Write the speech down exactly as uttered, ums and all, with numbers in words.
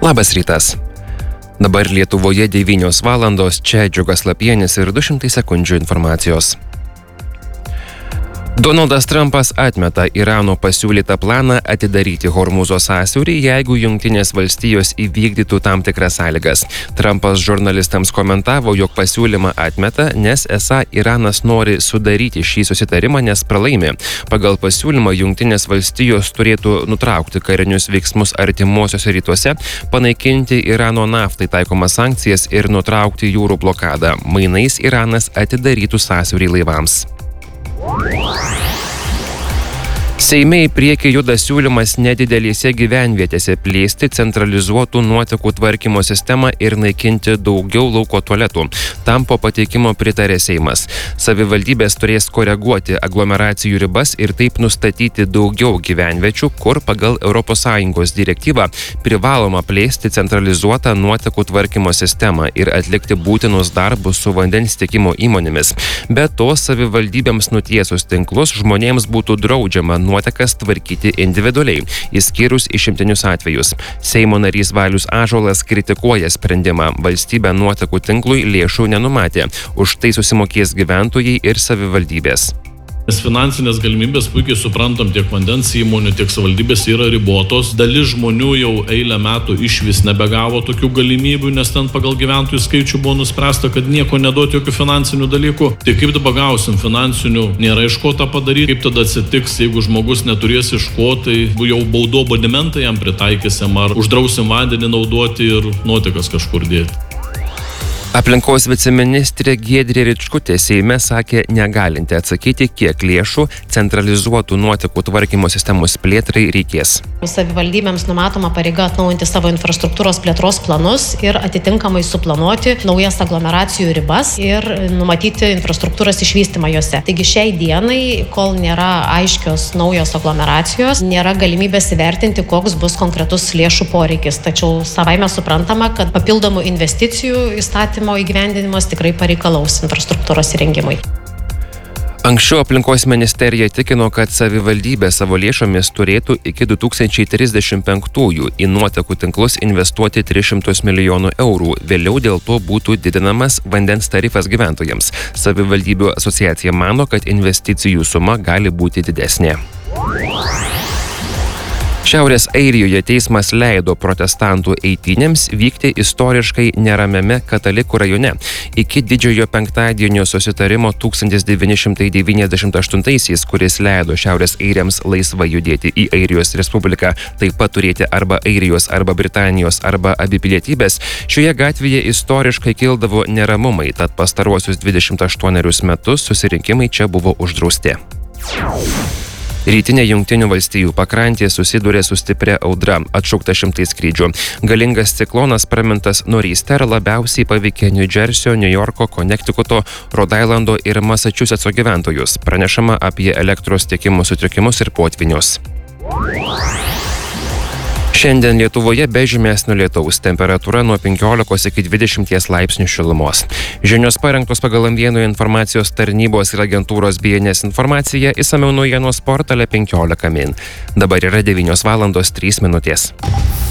Labas rytas. Dabar Lietuvoje devynios valandos, čia Džiugas Lapienis ir du šimtai sekundžių informacijos. Donaldas Trumpas atmeta Irano pasiūlytą planą atidaryti Hormūzo sąsiaurį, jeigu Jungtinės valstijos įvykdytų tam tikras sąlygas. Trumpas žurnalistams komentavo, jog pasiūlymą atmeta, nes esą Iranas nori sudaryti šį susitarimą, nes pralaimi. Pagal pasiūlymą Jungtinės valstijos turėtų nutraukti karinius veiksmus artimuosiuose rytuose, panaikinti Irano naftai taikomas sankcijas ir nutraukti jūrų blokadą. Mainais Iranas atidarytų sąsiaurį laivams. Seime į priekį juda siūlymas nedidelėse gyvenvietėse plėsti centralizuotų nuotekų tvarkymo sistemą ir naikinti daugiau lauko tualetų. Tam po pateikimo pritarė Seimas. Savivaldybės turės koreguoti aglomeracijų ribas ir taip nustatyti daugiau gyvenviečių, kur pagal Europos Sąjungos direktyvą privaloma plėsti centralizuotą nuotekų tvarkymo sistemą ir atlikti būtinus darbus su vandens tiekimo įmonėmis. Be to, savivaldybėms nutiesus tinklus žmonėms būtų draudžiama nuotekas tvarkyti individualiai, išskyrus išimtinius atvejus. Seimo narys Valius Ąžuolas kritikuoja sprendimą. Valstybė nuotekų tinklui lėšų nenumatė. Už tai susimokės gyventojai ir savivaldybės. Nes finansinės galimybės puikiai suprantam, tiek vandens įmonių, tiek savivaldybės yra ribotos. Dalis žmonių jau eilę metų išvis nebegavo tokių galimybių, nes ten pagal gyventojų skaičių buvo nuspręsta, kad nieko neduoti jokių finansinių dalykų. Tai kaip dabar gausim finansinių, nėra iš ko tą padaryti. Kaip tada atsitiks, jeigu žmogus neturės iš ko, tai jau baudo abonementą jam pritaikysim ar uždrausim vandenį naudoti ir nuotekas kažkur dėti. Aplinkos viceministrė Giedrė Ričkutė Seime sakė negalinti atsakyti, kiek lėšų centralizuotų nuotekų tvarkymo sistemos plėtrai reikės. Savivaldybėms numatoma pareiga atnaujinti savo infrastruktūros plėtros planus ir atitinkamai suplanuoti naujas aglomeracijų ribas ir numatyti infrastruktūros išvystymą juose. Taigi šiai dienai, kol nėra aiškios naujos aglomeracijos, nėra galimybės įvertinti, koks bus konkretus lėšų poreikis. Tačiau savaime suprantama, kad papildomų investicijų įstatymų įgyvendinimas tikrai pareikalaus infrastruktūros įrengimui. Anksčiau aplinkos ministerija tikino, kad savivaldybė savo lėšomis turėtų iki du tūkstančiai trisdešimt penktųjų į nuotekų tinklus investuoti tris šimtus milijonų eurų. Vėliau dėl to būtų didinamas vandens tarifas gyventojams. Savivaldybių asociacija mano, kad investicijų suma gali būti didesnė. Šiaurės Airijoje teismas leido protestantų eitynėms vykti istoriškai neramiame Katalikų rajone. Iki didžiojo penktadienio susitarimo tūkstantis devyni šimtai devyniasdešimt aštuntaisiais, kuris leido Šiaurės Airiams laisvai judėti į Airijos Respubliką, taip pat turėti arba Airijos, arba Britanijos, arba abi pilietybės, šioje gatvėje istoriškai kildavo neramumai, tad pastaruosius dvidešimt aštuonerius metus susirinkimai čia buvo uždrausti. Rytinė Jungtinių valstijų pakrantė susidūrė su stipria audra, atšaukta šimtai skrydžių. Galingas ciklonas pramintas Nor'easter labiausiai paveikė New Jersey, New Yorko, Konektikuto, Rhode Islando ir Masačusetso gyventojus. Pranešama apie elektros tiekimo sutrikimus ir potvinius. Šiandien Lietuvoje be žymesnio lietaus, temperatūra nuo penkiolikos iki dvidešimties laipsnių šilumos. Žinios parengtos pagal M vienas informacijos tarnybos ir agentūros B N S informaciją, išsamiau naujienos portale penkiolika min. Dabar yra devynios valandos trys minutės.